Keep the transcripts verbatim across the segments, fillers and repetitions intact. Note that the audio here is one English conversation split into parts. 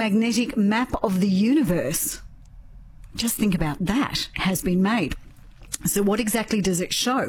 magnetic map of the universe. Just think about that, has been made. So what exactly does it show?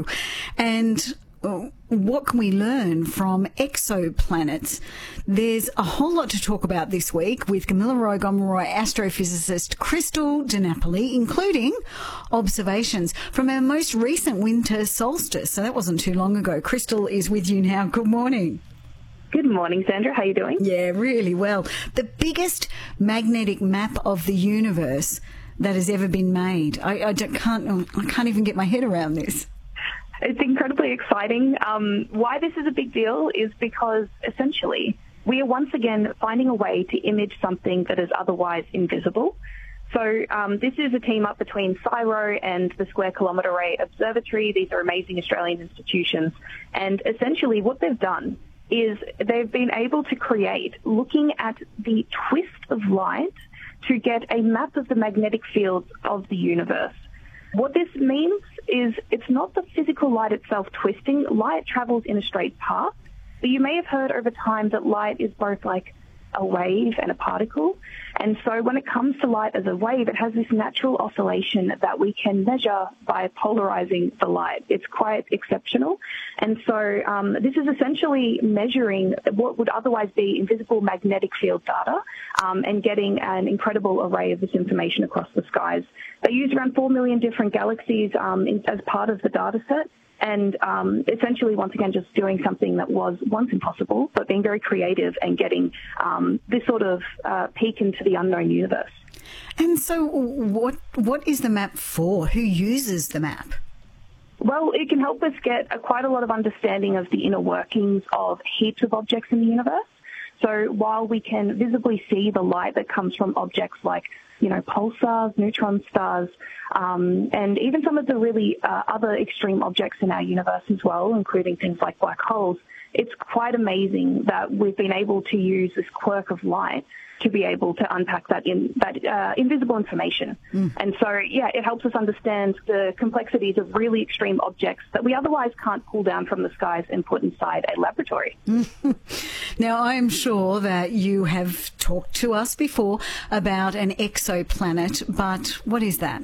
And uh, what can we learn from exoplanets? There's a whole lot to talk about this week with Kamilaroi Gomeroi astrophysicist Crystal Di Napoli, including observations from our most recent winter solstice. So that wasn't too long ago. Crystal is with you now. Good morning. Good morning, Sandra. How are you doing? Yeah, really well. The biggest magnetic map of the universe that has ever been made. I, I don't, can't. I can't even get my head around this. It's incredibly exciting. Um, why this is a big deal is because essentially we are once again finding a way to image something that is otherwise invisible. So um, this is a team up between CSIRO and the Square Kilometre Array Observatory. These are amazing Australian institutions. And essentially what they've done is they've been able to create, looking at the twist of light, to get a map of the magnetic fields of the universe. What this means is it's not the physical light itself twisting. Light travels in a straight path, but you may have heard over time that light is both like a wave and a particle. And so when it comes to light as a wave, it has this natural oscillation that we can measure by polarizing the light. It's quite exceptional. And so um, this is essentially measuring what would otherwise be invisible magnetic field data um, and getting an incredible array of this information across the skies. They use around four million different galaxies um, in, as part of the data set. And um, essentially, once again, just doing something that was once impossible, but being very creative and getting um, this sort of uh, peek into the unknown universe. And so what what is the map for? Who uses the map? Well, it can help us get a, quite a lot of understanding of the inner workings of heaps of objects in the universe. So while we can visibly see the light that comes from objects like, you know, pulsars, neutron stars, um, and even some of the really uh, other extreme objects in our universe as well, including things like black holes, it's quite amazing that we've been able to use this quirk of light to be able to unpack that in that uh, invisible information. Mm. And so, yeah, it helps us understand the complexities of really extreme objects that we otherwise can't pull down from the skies and put inside a laboratory. Now, I'm sure that you have talked to us before about an exoplanet, but what is that?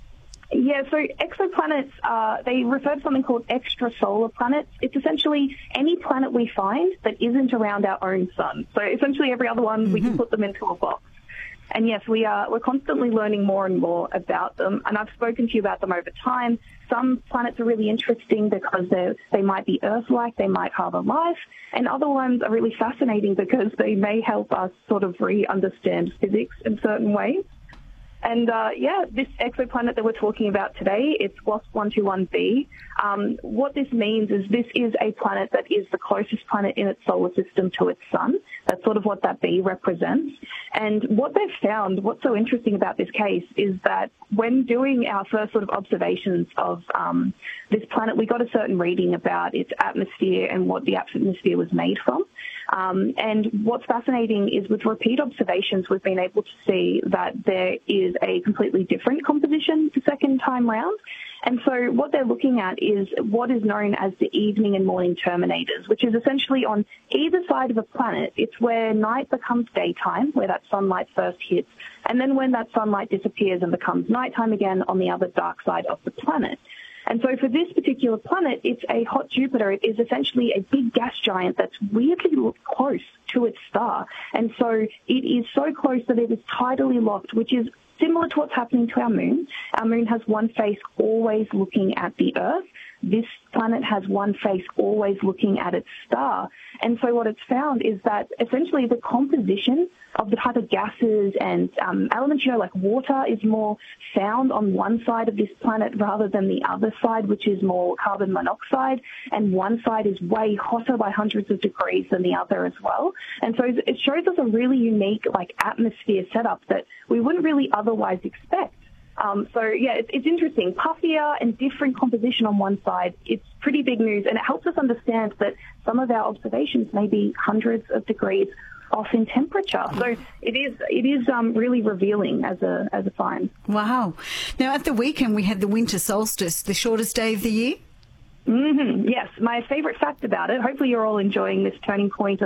Yeah, so exoplanets, uh, they refer to something called extrasolar planets. It's essentially any planet we find that isn't around our own sun. So essentially every other one, mm-hmm. we can put them into a box. And yes, we are, we're constantly learning more and more about them. And I've spoken to you about them over time. Some planets are really interesting because they they might be Earth-like, they might harbor life. And other ones are really fascinating because they may help us sort of re-understand physics in certain ways. And, uh, yeah, this exoplanet that we're talking about today, it's WASP one two one b. Um, what this means is this is a planet that is the closest planet in its solar system to its sun. That's sort of what that B represents. And what they've found, what's so interesting about this case, is that when doing our first sort of observations of um, this planet, we got a certain reading about its atmosphere and what the atmosphere was made from. Um, and what's fascinating is with repeat observations, we've been able to see that there is a completely different composition the second time round. And so what they're looking at is what is known as the evening and morning terminators, which is essentially on either side of a planet. It's where night becomes daytime, where that sunlight first hits, and then when that sunlight disappears and becomes nighttime again on the other dark side of the planet. And so for this particular planet, it's a hot Jupiter. It is essentially a big gas giant that's weirdly close to its star. And so it is so close that it is tidally locked, which is similar to what's happening to our moon. Our moon has one face always looking at the Earth. This planet has one face always looking at its star. And so what it's found is that essentially the composition of the type of gases and um, elements, you know, like water is more found on one side of this planet rather than the other side, which is more carbon monoxide. And one side is way hotter by hundreds of degrees than the other as well. And so it shows us a really unique, like, atmosphere setup that we wouldn't really otherwise expect. Um, so, yeah, it's, it's interesting. Puffier and different composition on one side, it's pretty big news, and it helps us understand that some of our observations may be hundreds of degrees off in temperature. So it is it is um, really revealing as a as a find. Wow. Now, at the weekend, we had the winter solstice, the shortest day of the year. Mm-hmm. Yes, my favourite fact about it, hopefully you're all enjoying this turning point of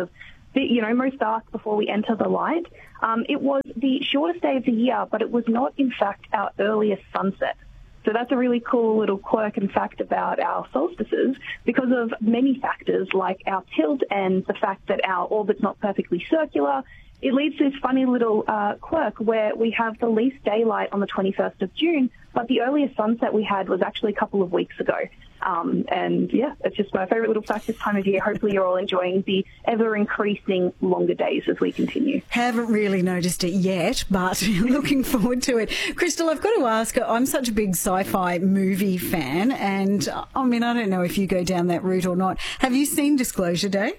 the, you know, most dark before we enter the light. Um, it was the shortest day of the year, but it was not, in fact, our earliest sunset. So that's a really cool little quirk and fact about our solstices because of many factors like our tilt and the fact that our orbit's not perfectly circular. It leads to this funny little uh, quirk where we have the least daylight on the twenty-first of June, but the earliest sunset we had was actually a couple of weeks ago. Um, and yeah, it's just my favourite little fact this time of year. Hopefully you're all enjoying the ever-increasing longer days as we continue. Haven't really noticed it yet, but looking forward to it. Crystal, I've got to ask, I'm such a big sci-fi movie fan, and I mean, I don't know if you go down that route or not. Have you seen Disclosure Day?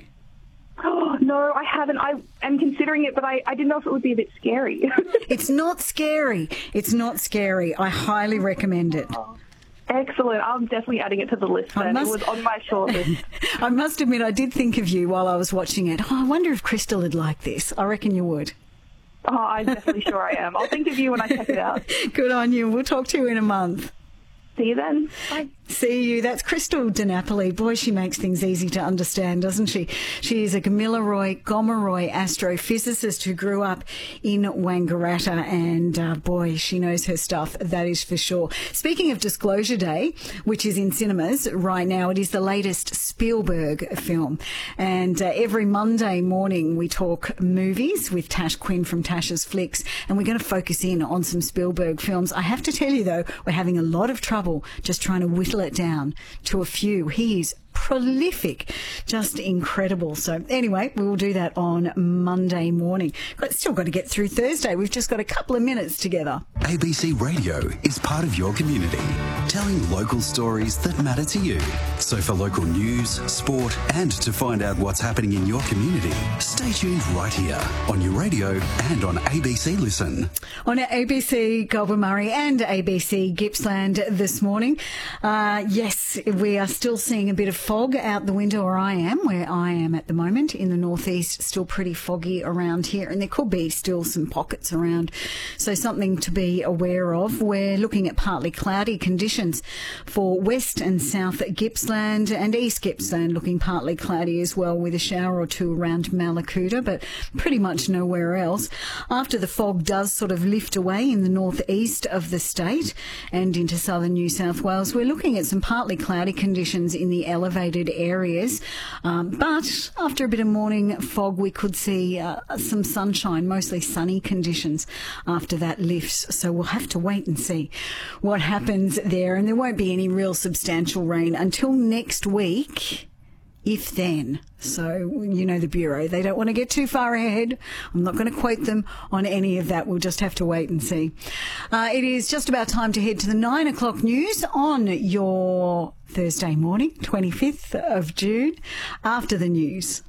Oh, no, I haven't. I am considering it, but I, I didn't know if it would be a bit scary. It's not scary. It's not scary. I highly recommend it. Oh. Excellent. I'm definitely adding it to the list then. Must, it was on my short list. I must admit, I did think of you while I was watching it. Oh, I wonder if Crystal would like this. I reckon you would. Oh, I'm definitely sure I am. I'll think of you when I check it out. Good on you. We'll talk to you in a month. See you then. Bye. See you. That's Crystal DiNapoli. Boy, she makes things easy to understand, doesn't she? She is a Gamilaroi Gomeroi astrophysicist who grew up in Wangaratta, and uh, boy, she knows her stuff, that is for sure. Speaking of Disclosure Day, which is in cinemas right now, it is the latest Spielberg film. And uh, every Monday morning we talk movies with Tash Quinn from Tash's Flicks, and we're going to focus in on some Spielberg films. I have to tell you, though, we're having a lot of trouble just trying to whittle it down to a few. He is prolific, just incredible. So anyway, we will do that on Monday morning. But still got to get through Thursday. We've just got a couple of minutes together. A B C Radio is part of your community, telling local stories that matter to you. So for local news, sport, and to find out what's happening in your community, stay tuned right here on your radio and on A B C Listen. On A B C Goulburn Murray and A B C Gippsland this morning. Uh, yes, we are still seeing a bit of fog out the window where I am, where I am at the moment in the northeast. Still pretty foggy around here, and there could be still some pockets around, so something to be aware of. We're looking at partly cloudy conditions for west and south Gippsland, and east Gippsland looking partly cloudy as well, with a shower or two around Mallacoota, but pretty much nowhere else. After the fog does sort of lift away in the northeast of the state and into southern New South Wales, we're looking at some partly cloudy conditions in the elevated areas, um, but after a bit of morning fog we could see uh, some sunshine, mostly sunny conditions after that lifts, so we'll have to wait and see what happens there, and there won't be any real substantial rain until next week, if then. So, you know the Bureau, they don't want to get too far ahead. I'm not going to quote them on any of that. We'll just have to wait and see. Uh, it is just about time to head to the nine o'clock news on your Thursday morning, twenty-fifth of June, after the news.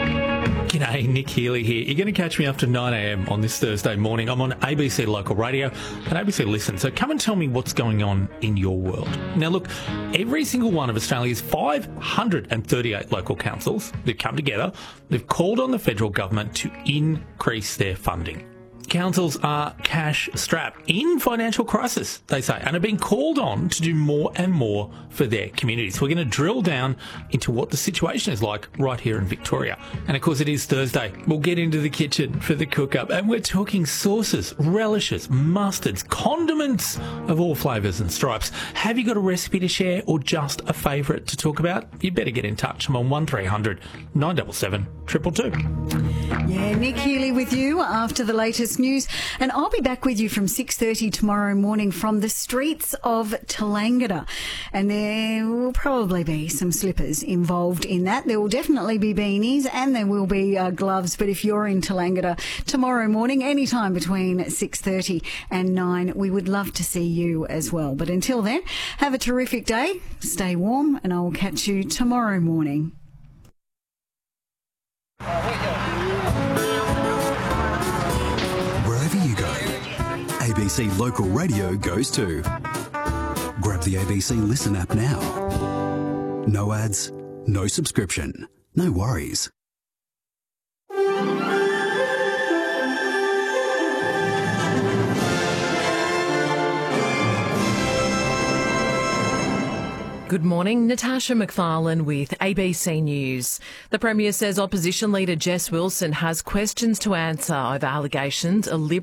G'day, Nick Healy here. You're going to catch me after nine a.m. on this Thursday morning. I'm on A B C Local Radio and A B C Listen, so come and tell me what's going on in your world. Now look, every single one of Australia's five hundred thirty-eight local councils, they've come together, they've called on the federal government to increase their funding. Councils are cash-strapped, in financial crisis, they say, and are being called on to do more and more for their communities. We're going to drill down into what the situation is like right here in Victoria. And of course, it is Thursday. We'll get into the kitchen for the cook-up, and we're talking sauces, relishes, mustards, condiments of all flavours and stripes. Have you got a recipe to share or just a favourite to talk about? You better get in touch. I'm on one three hundred nine seven seven two two two. Yeah, Nick Healy with you after the latest news, and I'll be back with you from six thirty tomorrow morning from the streets of Tallangatta, and there will probably be some slippers involved in that. There will definitely be beanies and there will be uh, gloves, but if you're in Tallangatta tomorrow morning, anytime between six thirty and nine, we would love to see you as well. But until then, have a terrific day, stay warm, and I will catch you tomorrow morning. Wherever you go, A B C Local Radio goes too. Grab the A B C Listen app now. No ads, no subscription, no worries. Good morning, Natasha McFarlane with A B C News. The Premier says opposition leader Jess Wilson has questions to answer over allegations a Liberal